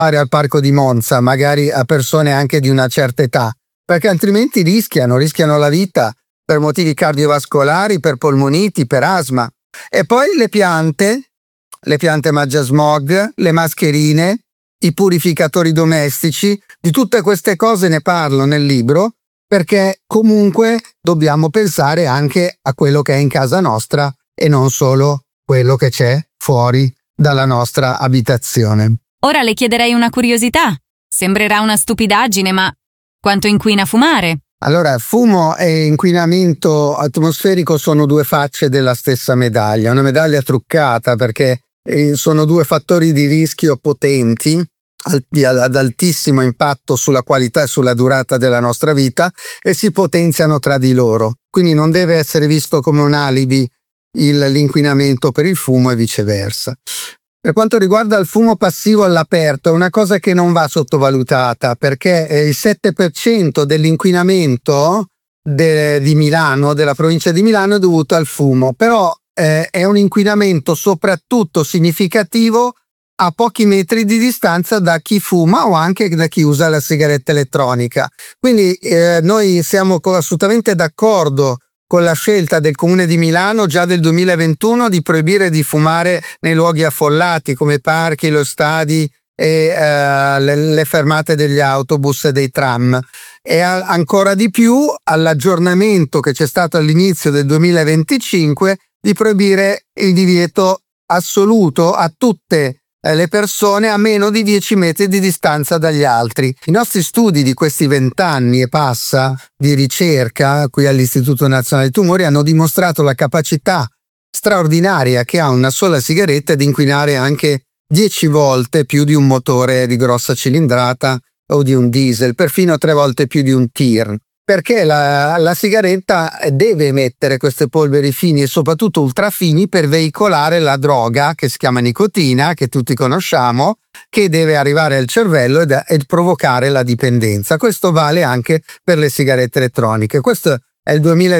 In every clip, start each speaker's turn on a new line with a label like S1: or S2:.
S1: fare al parco di Monza, magari a persone anche di una certa età, perché altrimenti rischiano la vita per motivi cardiovascolari, per polmoniti, per asma. E poi le piante mangiasmog, le mascherine, i purificatori domestici, di tutte queste cose ne parlo nel libro, perché comunque dobbiamo pensare anche a quello che è in casa nostra e non solo quello che c'è fuori dalla nostra abitazione.
S2: Ora le chiederei una curiosità. Sembrerà una stupidaggine, ma quanto inquina fumare?
S1: Allora, fumo e inquinamento atmosferico sono due facce della stessa medaglia, una medaglia truccata perché sono due fattori di rischio potenti ad altissimo impatto sulla qualità e sulla durata della nostra vita e si potenziano tra di loro. Quindi non deve essere visto come un alibi l'inquinamento per il fumo e viceversa. Per quanto riguarda il fumo passivo all'aperto, è una cosa che non va sottovalutata perché il 7% dell'inquinamento di Milano, della provincia di Milano, è dovuto al fumo, però è un inquinamento soprattutto significativo a pochi metri di distanza da chi fuma o anche da chi usa la sigaretta elettronica. Quindi noi siamo assolutamente d'accordo con la scelta del Comune di Milano già del 2021 di proibire di fumare nei luoghi affollati come parchi, lo stadi e le fermate degli autobus e dei tram. E ancora di più all'aggiornamento che c'è stato all'inizio del 2025 di proibire il divieto assoluto a tutte le persone a meno di 10 metri di distanza dagli altri. I nostri studi di questi 20 anni e passa di ricerca qui all'Istituto Nazionale dei Tumori hanno dimostrato la capacità straordinaria che ha una sola sigaretta di inquinare anche 10 volte più di un motore di grossa cilindrata o di un diesel, perfino 3 volte più di un tir. Perché la sigaretta deve emettere queste polveri fini e soprattutto ultrafini per veicolare la droga che si chiama nicotina, che tutti conosciamo, che deve arrivare al cervello e provocare la dipendenza. Questo vale anche per le sigarette elettroniche. Questo è il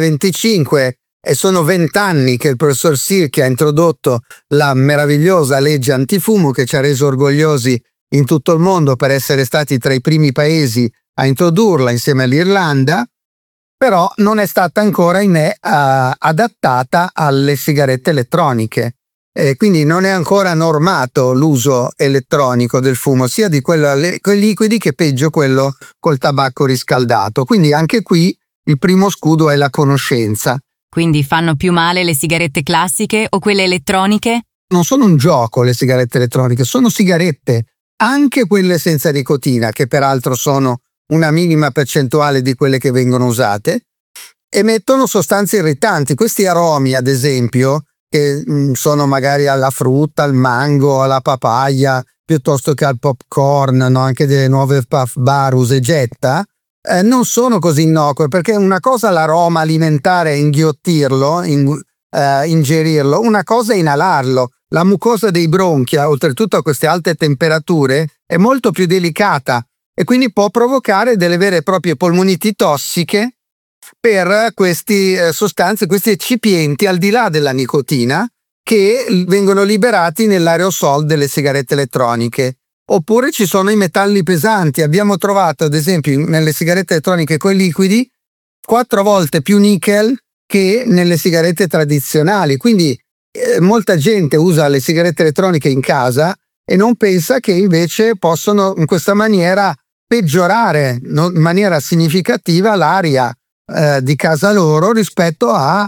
S1: 2025 e sono 20 anni che il professor Sirchi ha introdotto la meravigliosa legge antifumo che ci ha reso orgogliosi in tutto il mondo per essere stati tra i primi paesi a introdurla insieme all'Irlanda, però non è stata ancora adattata alle sigarette elettroniche. Quindi non è ancora normato l'uso elettronico del fumo, sia di quello con i liquidi che peggio quello col tabacco riscaldato. Quindi anche qui il primo scudo è la conoscenza.
S2: Quindi fanno più male le sigarette classiche o quelle elettroniche?
S1: Non sono un gioco le sigarette elettroniche, sono sigarette, anche quelle senza nicotina, che peraltro sono una minima percentuale di quelle che vengono usate, emettono sostanze irritanti. Questi aromi, ad esempio, che sono magari alla frutta, al mango, alla papaya, piuttosto che al popcorn, no? Anche delle nuove puff bar usa e getta, non sono così innocue, perché una cosa è l'aroma alimentare, inghiottirlo, ingerirlo, una cosa è inalarlo. La mucosa dei bronchi, oltretutto a queste alte temperature, è molto più delicata e quindi può provocare delle vere e proprie polmoniti tossiche per queste sostanze, questi eccipienti al di là della nicotina che vengono liberati nell'aerosol delle sigarette elettroniche. Oppure ci sono i metalli pesanti. Abbiamo trovato ad esempio nelle sigarette elettroniche con i liquidi 4 volte più nickel che nelle sigarette tradizionali. Quindi molta gente usa le sigarette elettroniche in casa e non pensa che invece possono in questa maniera peggiorare in maniera significativa l'aria di casa loro rispetto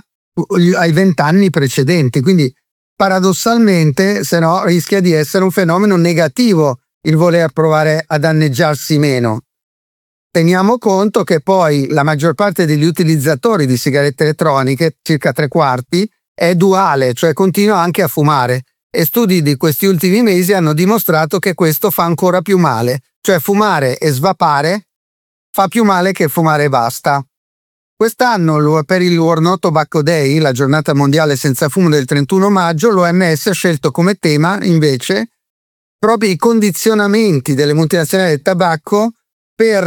S1: ai 20 anni precedenti. Quindi paradossalmente, se no, rischia di essere un fenomeno negativo il voler provare a danneggiarsi meno. Teniamo conto che poi la maggior parte degli utilizzatori di sigarette elettroniche, circa 3/4, è duale, cioè continua anche a fumare, e studi di questi ultimi mesi hanno dimostrato che questo fa ancora più male, cioè fumare e svapare fa più male che fumare e basta. Quest'anno per il World No Tobacco Day, la giornata mondiale senza fumo del 31 maggio, l'OMS ha scelto come tema invece proprio i condizionamenti delle multinazionali del tabacco per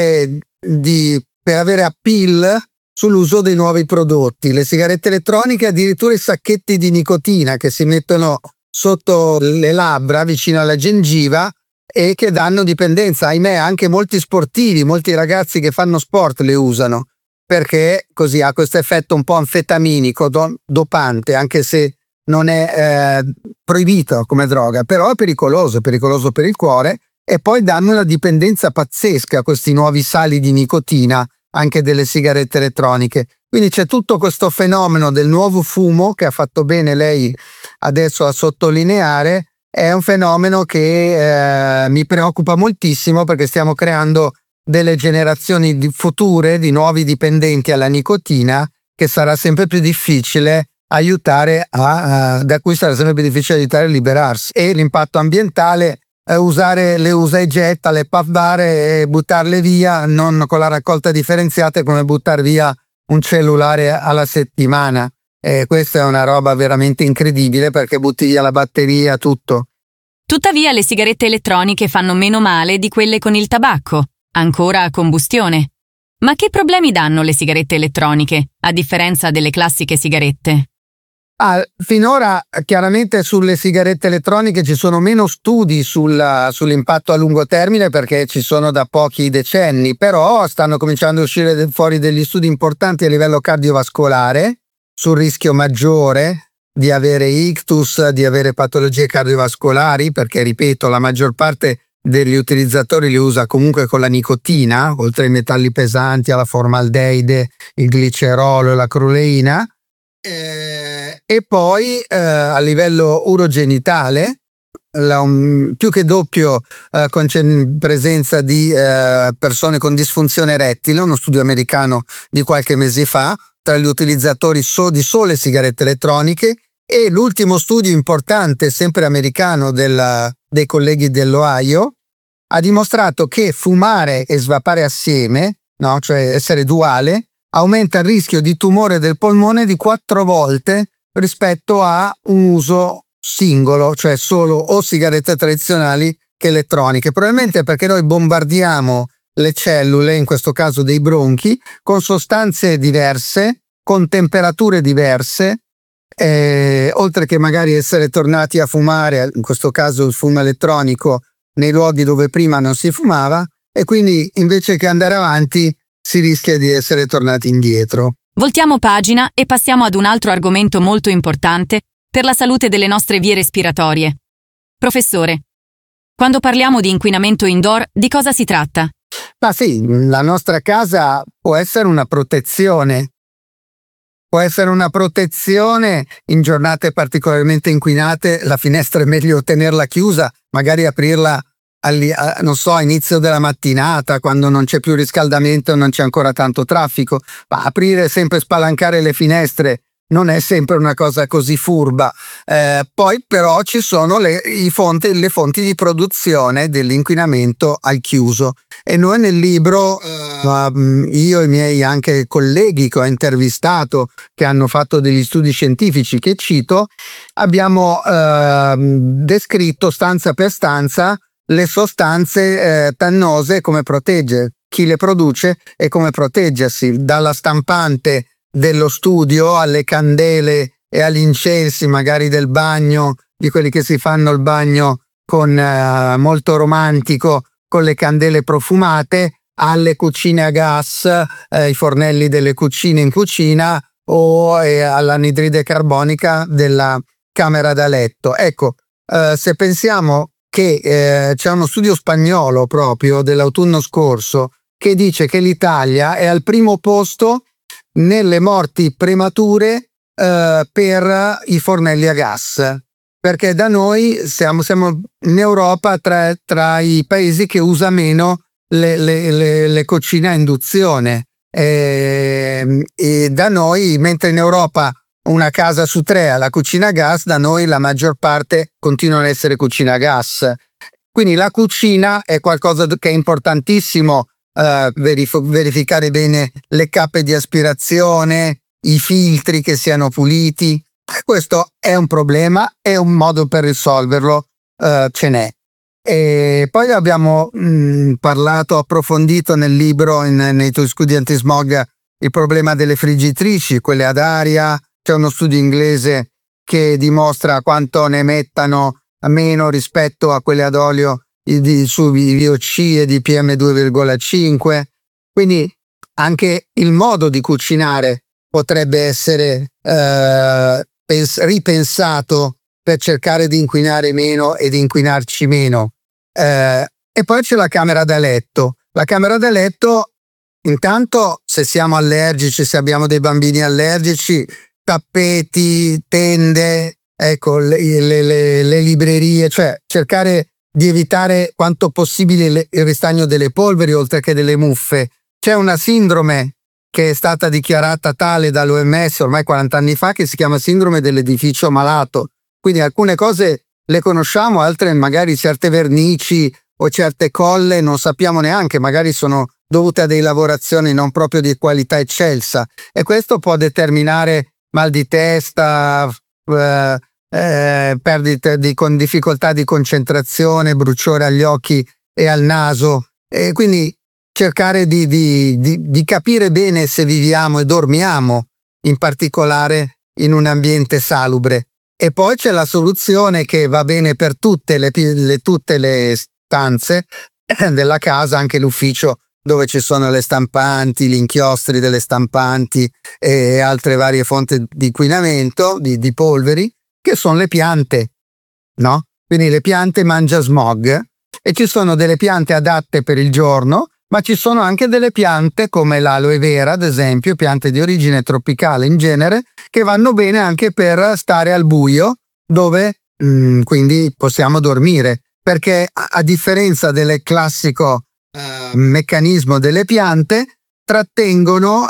S1: avere appeal sull'uso dei nuovi prodotti. Le sigarette elettroniche, addirittura i sacchetti di nicotina che si mettono sotto le labbra vicino alla gengiva, e che danno dipendenza. Ahimè, anche molti sportivi, molti ragazzi che fanno sport le usano, perché così ha questo effetto un po' anfetaminico, dopante, anche se non è proibito come droga, però è pericoloso per il cuore, e poi danno una dipendenza pazzesca questi nuovi sali di nicotina anche delle sigarette elettroniche. Quindi c'è tutto questo fenomeno del nuovo fumo che ha fatto bene lei adesso a sottolineare. È un fenomeno che mi preoccupa moltissimo, perché stiamo creando delle generazioni future di nuovi dipendenti alla nicotina che sarà sempre più difficile aiutare da cui sarà sempre più difficile aiutare a liberarsi. E l'impatto ambientale, usare le usa e getta, le puff bar e buttarle via, non con la raccolta differenziata, è come buttare via un cellulare alla settimana. Questa è una roba veramente incredibile, perché butti via la batteria, tutto.
S2: Tuttavia le sigarette elettroniche fanno meno male di quelle con il tabacco, ancora a combustione. Ma che problemi danno le sigarette elettroniche, a differenza delle classiche sigarette?
S1: Finora chiaramente sulle sigarette elettroniche ci sono meno studi sull'impatto a lungo termine, perché ci sono da pochi decenni, però stanno cominciando a uscire fuori degli studi importanti a livello cardiovascolare sul rischio maggiore di avere ictus, di avere patologie cardiovascolari, perché ripeto, la maggior parte degli utilizzatori li usa comunque con la nicotina, oltre ai metalli pesanti, alla formaldeide, il glicerolo e la cruleina. E poi a livello urogenitale più che doppio presenza di persone con disfunzione erettile, uno studio americano di qualche mese fa tra gli utilizzatori di sole sigarette elettroniche, e l'ultimo studio importante, sempre americano, dei colleghi dell'Ohio, ha dimostrato che fumare e svapare assieme, no? Cioè essere duale, aumenta il rischio di tumore del polmone di 4 volte rispetto a un uso singolo, cioè solo o sigarette tradizionali che elettroniche. Probabilmente perché noi bombardiamo le cellule, in questo caso dei bronchi, con sostanze diverse, con temperature diverse, oltre che magari essere tornati a fumare, in questo caso il fumo elettronico, nei luoghi dove prima non si fumava, e quindi invece che andare avanti si rischia di essere tornati indietro.
S2: Voltiamo pagina e passiamo ad un altro argomento molto importante per la salute delle nostre vie respiratorie. Professore, quando parliamo di inquinamento indoor, di cosa si tratta?
S1: Ma sì, la nostra casa può essere una protezione. Può essere una protezione in giornate particolarmente inquinate. La finestra è meglio tenerla chiusa, magari aprirla non so, a inizio della mattinata, quando non c'è più riscaldamento e non c'è ancora tanto traffico. Ma aprire sempre, spalancare le finestre non è sempre una cosa così furba. Poi però ci sono le fonti di produzione dell'inquinamento al chiuso, e noi nel libro, io e i miei anche colleghi che ho intervistato, che hanno fatto degli studi scientifici che cito, abbiamo descritto stanza per stanza le sostanze tannose, come protegge, chi le produce e come proteggersi, dalla stampante dello studio alle candele e agli incensi magari del bagno, di quelli che si fanno il bagno con molto romantico, con le candele profumate, alle cucine a gas, i fornelli delle cucine in cucina, o all'anidride carbonica della camera da letto. Ecco, se pensiamo che c'è uno studio spagnolo proprio dell'autunno scorso che dice che l'Italia è al primo posto nelle morti premature per i fornelli a gas, perché da noi siamo in Europa tra i paesi che usa meno le cucine a induzione, e da noi, mentre in Europa una casa su 3 ha la cucina a gas, da noi la maggior parte continuano ad essere cucina a gas. Quindi la cucina è qualcosa che è importantissimo, verificare bene le cappe di aspirazione, i filtri che siano puliti. Questo è un problema, è un modo per risolverlo, ce n'è. E poi abbiamo parlato, approfondito nel libro, nei tuoi studi antismog, il problema delle friggitrici, quelle ad aria. C'è uno studio inglese che dimostra quanto ne emettano meno rispetto a quelle ad olio su VOC e di PM2,5. Quindi anche il modo di cucinare potrebbe essere ripensato per cercare di inquinare meno e di inquinarci meno. E poi c'è la camera da letto. La camera da letto, intanto, se siamo allergici, se abbiamo dei bambini allergici, tappeti, tende, ecco, le librerie, cioè cercare di evitare quanto possibile il ristagno delle polveri oltre che delle muffe. C'è una sindrome che è stata dichiarata tale dall'OMS ormai 40 anni fa, che si chiama sindrome dell'edificio malato. Quindi alcune cose le conosciamo, altre magari certe vernici o certe colle non sappiamo neanche, magari sono dovute a delle lavorazioni non proprio di qualità eccelsa, e questo può determinare mal di testa, perdite con difficoltà di concentrazione, bruciore agli occhi e al naso, e quindi cercare di capire bene se viviamo e dormiamo in particolare in un ambiente salubre. E poi c'è la soluzione che va bene per tutte le stanze della casa, anche l'ufficio dove ci sono le stampanti, gli inchiostri delle stampanti e altre varie fonti di inquinamento, di polveri, che sono le piante, no? Quindi le piante mangia smog, e ci sono delle piante adatte per il giorno, ma ci sono anche delle piante come l'aloe vera, ad esempio, piante di origine tropicale in genere, che vanno bene anche per stare al buio, dove quindi possiamo dormire, perché a differenza del classico meccanismo delle piante, trattengono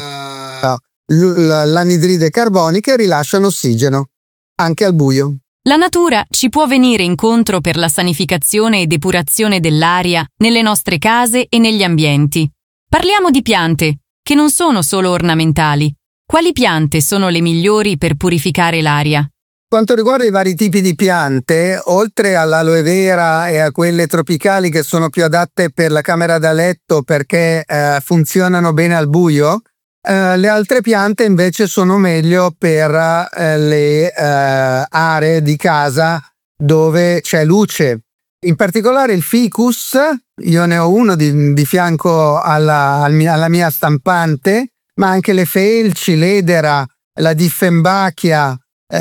S1: l'anidride carbonica e rilasciano ossigeno anche al buio.
S2: La natura ci può venire incontro per la sanificazione e depurazione dell'aria nelle nostre case e negli ambienti. Parliamo di piante, che non sono solo ornamentali. Quali piante sono le migliori per purificare l'aria?
S1: Quanto riguarda i vari tipi di piante, oltre all'aloe vera e a quelle tropicali che sono più adatte per la camera da letto perché funzionano bene al buio, le altre piante invece sono meglio per le aree di casa dove c'è luce. In particolare il ficus, io ne ho uno di fianco alla mia stampante, ma anche le felci, l'edera, la diffenbachia,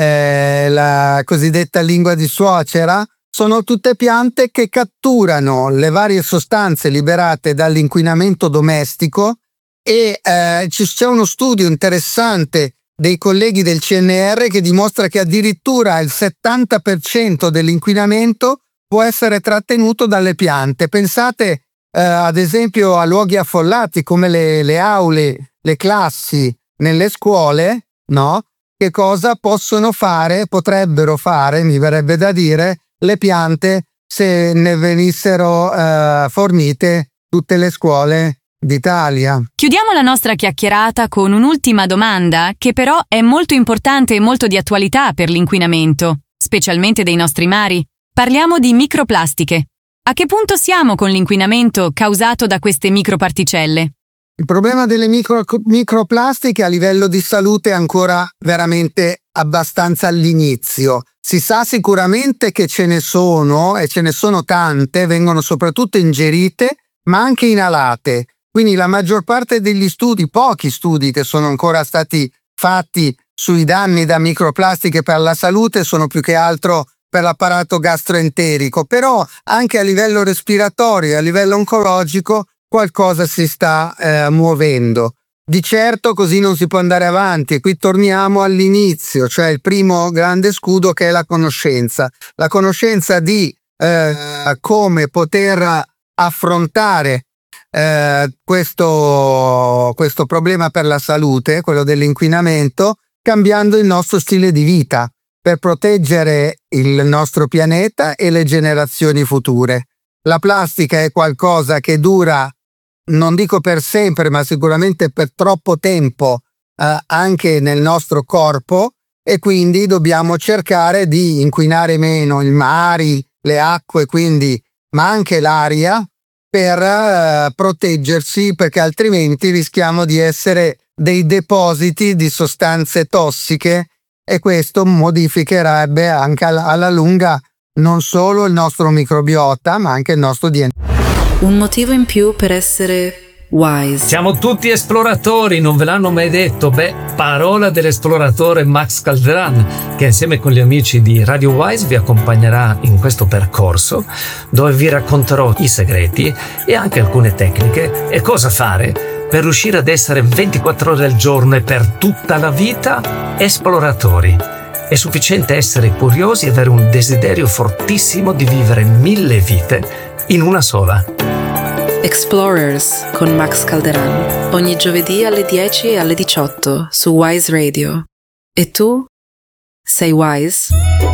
S1: la cosiddetta lingua di suocera, sono tutte piante che catturano le varie sostanze liberate dall'inquinamento domestico. E c'è uno studio interessante dei colleghi del CNR che dimostra che addirittura il 70% dell'inquinamento può essere trattenuto dalle piante. Pensate ad esempio a luoghi affollati come le aule, le classi nelle scuole, no? Che cosa potrebbero fare, mi verrebbe da dire, le piante se ne venissero fornite tutte le scuole d'Italia.
S2: Chiudiamo la nostra chiacchierata con un'ultima domanda che però è molto importante e molto di attualità per l'inquinamento, specialmente dei nostri mari. Parliamo di microplastiche. A che punto siamo con l'inquinamento causato da queste microparticelle?
S1: Il problema delle microplastiche a livello di salute è ancora veramente abbastanza all'inizio. Si sa sicuramente che ce ne sono, e ce ne sono tante, vengono soprattutto ingerite, ma anche inalate. Quindi la maggior parte degli studi, pochi studi che sono ancora stati fatti sui danni da microplastiche per la salute, sono più che altro per l'apparato gastroenterico, però anche a livello respiratorio e a livello oncologico qualcosa si sta muovendo. Di certo così non si può andare avanti, e qui torniamo all'inizio, cioè il primo grande scudo che è la conoscenza di come poter affrontare questo problema per la salute, quello dell'inquinamento, cambiando il nostro stile di vita per proteggere il nostro pianeta e le generazioni future. La plastica è qualcosa che dura, non dico per sempre, ma sicuramente per troppo tempo anche nel nostro corpo, e quindi dobbiamo cercare di inquinare meno i mari, le acque, quindi, ma anche l'aria, per proteggersi, perché altrimenti rischiamo di essere dei depositi di sostanze tossiche, e questo modificherebbe anche alla lunga non solo il nostro microbiota, ma anche il nostro DNA.
S3: Un motivo in più per essere wise.
S4: Siamo tutti esploratori, non ve l'hanno mai detto? Parola dell'esploratore Max Calderan, che insieme con gli amici di Radio Wise vi accompagnerà in questo percorso, dove vi racconterò i segreti e anche alcune tecniche e cosa fare per riuscire ad essere 24 ore al giorno e per tutta la vita esploratori. È sufficiente essere curiosi e avere un desiderio fortissimo di vivere 1000 vite in una sola.
S3: Explorers con Max Calderan, ogni giovedì alle 10 e alle 18 su Wise Radio. E tu? Sei wise?